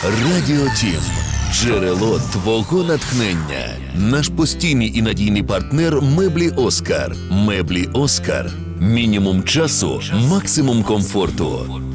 Радіо Тім. Джерело твого натхнення. Наш постійний і надійний партнер меблі Оскар. Меблі Оскар. Мінімум часу, максимум комфорту.